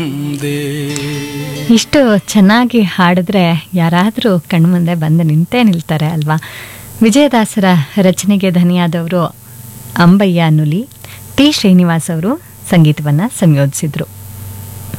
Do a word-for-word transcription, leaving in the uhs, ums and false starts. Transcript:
ಇಷ್ಟು ಚೆನ್ನಾಗಿ ಹಾಡಿದ್ರೆ ಯಾರಾದರೂ ಕಣ್ಮುಂದೆ ಬಂದು ನಿಂತೇ ನಿಲ್ತಾರೆ ಅಲ್ವಾ. ವಿಜಯದಾಸರ ರಚನೆಗೆ ಧನಿಯಾದವರು ಅಂಬಯ್ಯ ನುಲಿ. ಟಿ ಶ್ರೀನಿವಾಸ್ ಅವರು ಸಂಗೀತವನ್ನು ಸಂಯೋಜಿಸಿದರು.